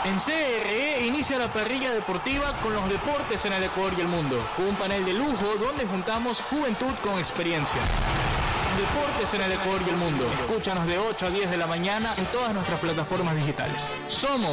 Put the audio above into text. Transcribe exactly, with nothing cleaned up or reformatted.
En C R E inicia la parrilla deportiva con los deportes en el Ecuador y el mundo, con un panel de lujo donde juntamos juventud con experiencia. Deportes en el Ecuador y el mundo. Escúchanos de ocho a diez de la mañana en todas nuestras plataformas digitales. Somos